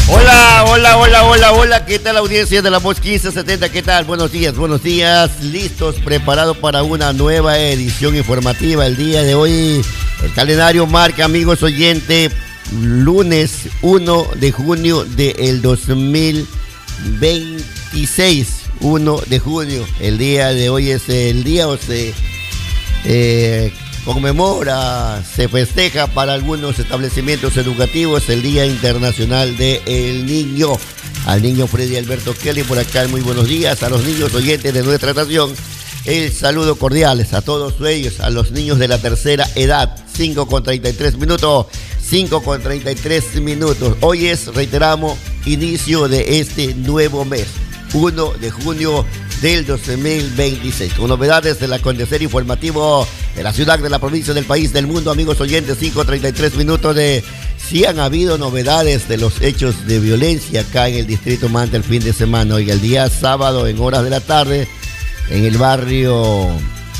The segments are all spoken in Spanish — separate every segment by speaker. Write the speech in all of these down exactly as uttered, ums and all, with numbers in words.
Speaker 1: Hola, hola, hola, hola, hola, ¿qué tal la audiencia de la Voz quince setenta? ¿Qué tal? Buenos días, buenos días, listos, preparados para una nueva edición informativa. El día de hoy, el calendario marca, amigos oyentes, lunes uno de junio del dos mil veintiséis, uno de junio. El día de hoy es el día, o se eh, conmemora, se festeja para algunos establecimientos educativos el Día Internacional del Niño. Al niño Freddy Alberto Kelly por acá, muy buenos días. A los niños oyentes de nuestra estación, el saludo cordiales a todos ellos, a los niños de la tercera edad, cinco con treinta y tres minutos, cinco con treinta y tres minutos. Hoy es, reiteramos, inicio de este nuevo mes, uno de junio del dos mil veintiséis. Con novedades del acontecer informativo de la ciudad, de la provincia, del país, del mundo, amigos oyentes, cinco treinta y tres minutos de si han habido novedades de los hechos de violencia acá en el distrito Manta el fin de semana. Hoy, el día sábado, en horas de la tarde, en el barrio,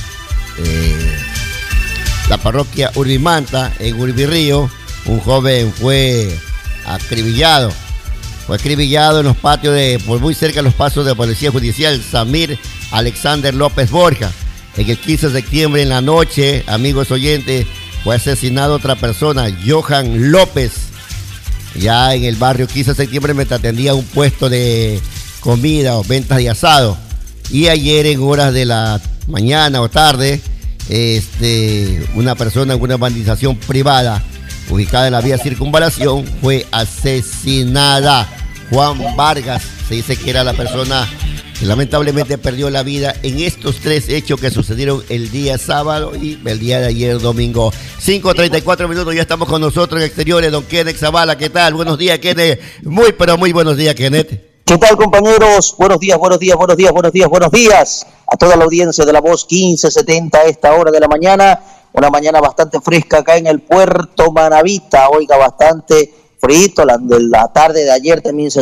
Speaker 1: eh, la parroquia Urbimanta, en Urbirrío, un joven fue acribillado. Fue acribillado en los patios de, por muy cerca de los pasos de la Policía Judicial, Samir Alexander López Borja. En el quince de septiembre en la noche, amigos oyentes, fue asesinado otra persona, Johan López, ya en el barrio quince de septiembre, mientras atendía un puesto de comida o ventas de asado. Y ayer en horas de la mañana o tarde, este, una persona en una urbanización privada ubicada en la vía Circunvalación fue asesinada. Juan Vargas, se dice que era la persona que lamentablemente perdió la vida en estos tres hechos que sucedieron el día sábado y el día de ayer domingo. cinco treinta y cuatro minutos, ya estamos con nosotros en exteriores, don Kenneth Zavala. ¿Qué tal? Buenos días, Kenneth. Muy, pero muy buenos días, Kenneth.
Speaker 2: ¿Qué tal, compañeros? Buenos días, buenos días, buenos días, buenos días, buenos días a toda la audiencia de la Voz quince setenta a esta hora de la mañana. Una mañana bastante fresca acá en el puerto Manavita, oiga, bastante frito. La, la tarde de ayer también se